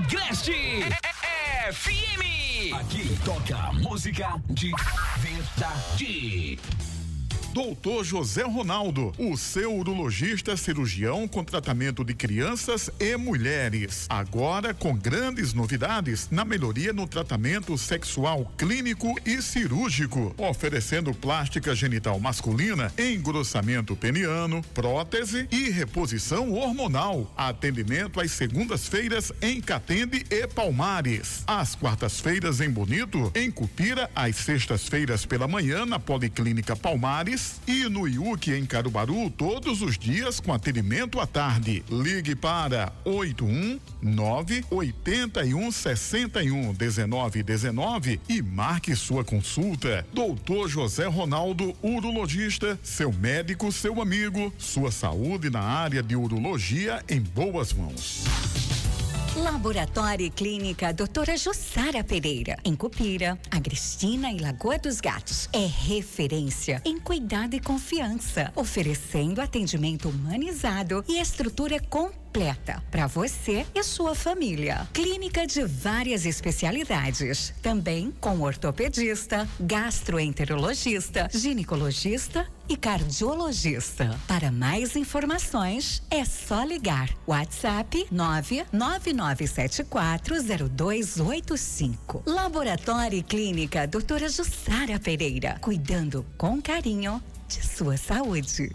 Agreste FM. Aqui toca música de verdade. Doutor José Ronaldo, o seu urologista cirurgião com tratamento de crianças e mulheres. Agora com grandes novidades na melhoria no tratamento sexual clínico e cirúrgico, oferecendo plástica genital masculina, engrossamento peniano, prótese e reposição hormonal. Atendimento às segundas-feiras em Catende e Palmares. Às quartas-feiras em Bonito, em Cupira, às sextas-feiras pela manhã na Policlínica Palmares e no IUC em Caruaru todos os dias com atendimento à tarde. Ligue para 819-8161-1919 e marque sua consulta. Doutor José Ronaldo, urologista, seu médico, seu amigo, sua saúde na área de urologia em boas mãos. Laboratório e Clínica Doutora Jussara Pereira, em Cupira, Agrestina e Lagoa dos Gatos. É referência em cuidado e confiança, oferecendo atendimento humanizado e estrutura completa para você e sua família. Clínica de várias especialidades, também com ortopedista, gastroenterologista, ginecologista e cardiologista. Para mais informações, é só ligar. WhatsApp 999740285. Laboratório e Clínica Doutora Jussara Pereira, cuidando com carinho de sua saúde.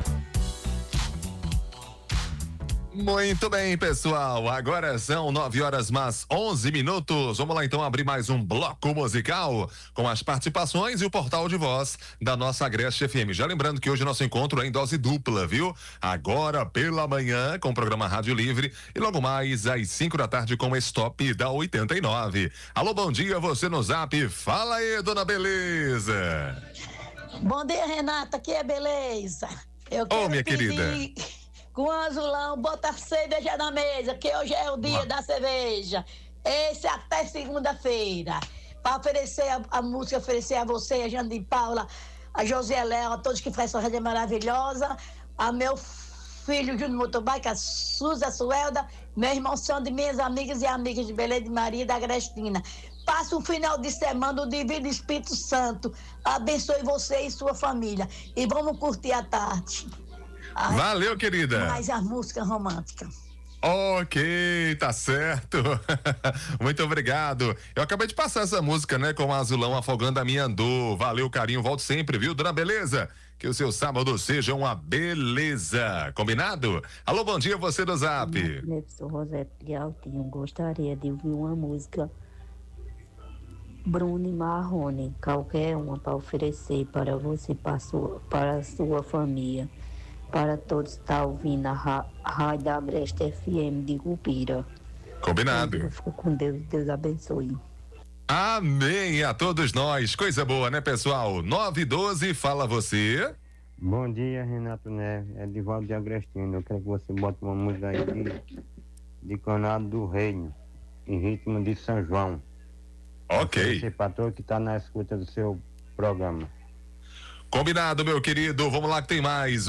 Muito bem, pessoal, agora são 9h mais 11. Vamos lá então abrir mais um bloco musical com as participações e o portal de voz da nossa Agreste FM. Já lembrando que hoje nosso encontro é em dose dupla, viu? Agora pela manhã com o programa Rádio Livre e logo mais às 5 da tarde com o Stop da 89. Alô, bom dia, você no Zap. Fala aí, dona Beleza. Bom dia, Renata, aqui é Beleza. Eu quero minha pedir querida, com o Azulão, bota a cerveja na mesa, que hoje é o dia da cerveja. Esse até segunda-feira. Para oferecer a música, oferecer a você, a Jane de Paula, a José Léo, a todos que fazem essa rádio maravilhosa, a meu filho Júnior Motobike, a Suza Suelda, meu irmão Sandro, minhas amigas e amigas de Belém de Maria e da Agrestina. Passa um final de semana, o Divino Espírito Santo abençoe você e sua família. E vamos curtir a tarde. Valeu, querida. Mais a música romântica. Ok, tá certo. Muito obrigado. Eu acabei de passar essa música, né, com o Azulão, Afogando a Minha Dor. Valeu, carinho, volto sempre, viu, dona Beleza? Que o seu sábado seja uma beleza. Combinado? Alô, bom dia, você do Zap. Eu sou Rosete de Altinho, gostaria de ouvir uma música Bruno e Marrone, qualquer uma para oferecer para você, para a sua família. Para todos que estão ouvindo a Rádio da Agreste FM de Cupira. Combinado. Fico com Deus, Deus abençoe. Amém a todos nós. Coisa boa, né, pessoal? 9h12, fala você. Bom dia, Renato Neves. É Divaldo de Agrestino. Eu quero que você bote uma música aí de Canado do Reino, em ritmo de São João. Ok. Você, patrão, que está na escuta do seu programa. Combinado, meu querido. Vamos lá que tem mais.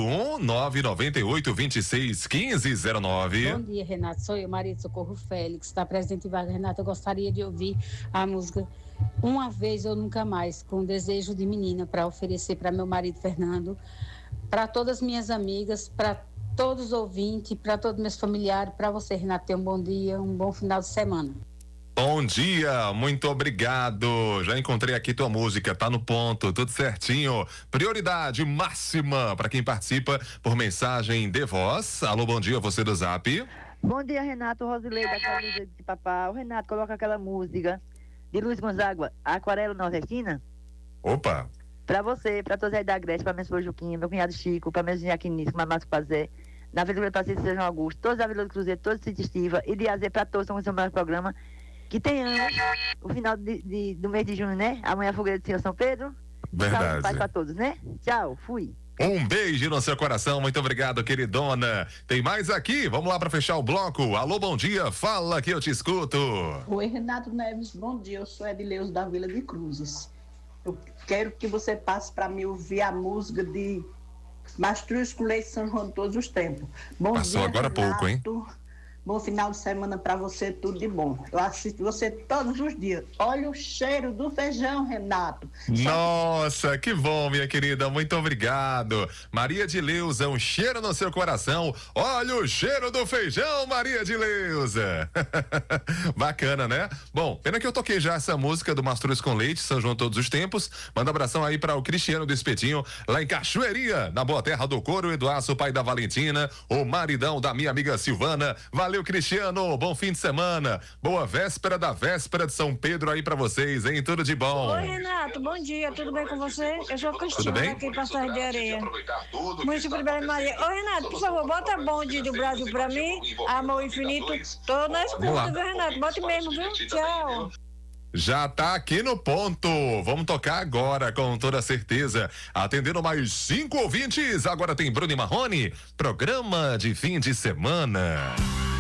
81998261509. Bom dia, Renato. Sou eu, Maria de Socorro Félix. Está presente em vaga, Renato. Eu gostaria de ouvir a música Uma Vez ou Nunca Mais, com Desejo de Menina, para oferecer para meu marido Fernando, para todas as minhas amigas, para todos os ouvintes, para todos os meus familiares, para você, Renato. Tenha um bom dia, um bom final de semana. Bom dia, muito obrigado. Já encontrei aqui tua música, tá no ponto, tudo certinho. Prioridade máxima para quem participa por mensagem de voz. Alô, bom dia, você do Zap. Bom dia, Renato, Rosileida, da camisa de papá. O Renato, coloca aquela música de Luiz Gonzaga, Aquarela Nordestina. Opa. Pra você, pra todos aí da Grécia, pra minha esposa Juquinha, meu cunhado Chico, pra meus aqui nisso, Mamasco Pazé, na Avenida Patrícia São Augusto, todos da Avenida do Cruzeiro, todos de Estiva e de Azer pra todos, estão com o meu programa. Que tenhamos o final do mês de junho, né? Amanhã a fogueira do Senhor São Pedro. Verdade. Saúde, paz pra todos, né? Tchau, fui. Um beijo no seu coração, muito obrigado, queridona. Tem mais aqui, vamos lá para fechar o bloco. Alô, bom dia, fala que eu te escuto. Oi, Renato Neves, bom dia, eu sou Edileus da Vila de Cruzes. Eu quero que você passe para mim ouvir a música de Mastruz com Leite São João de todos os tempos. Bom Passou dia, agora há pouco, hein? Bom final de semana para você, tudo de bom. Eu assisto você todos os dias. Olha o cheiro do feijão, Renato. Nossa, que bom, minha querida, muito obrigado. Maria de Leusa, um cheiro no seu coração. Olha o cheiro do feijão, Maria de Leusa. Bacana, né? Bom, pena que eu toquei já essa música do Mastruz com Leite, São João todos os tempos. Manda abração aí para o Cristiano do Espetinho, lá em Cachoeirinha, na Boa Terra do Couro, Eduardo, pai da Valentina, o maridão da minha amiga Silvana. Valeu, Cristiano, bom fim de semana. Boa véspera da véspera de São Pedro aí pra vocês, hein? Tudo de bom. Oi, Renato, bom dia, tudo bem com você? Eu sou Cristina, aqui em Passagem de Areia. Município de Belém Maria. Ô, Renato, por favor, bota bonde do Brasil pra mim, Amor Infinito. Tô na escuta, viu, Renato? Bota mesmo, viu? Tchau. Já tá aqui no ponto. Vamos tocar agora, com toda certeza. Atendendo mais 5 ouvintes. Agora tem Bruno e Marrone. Programa de fim de semana.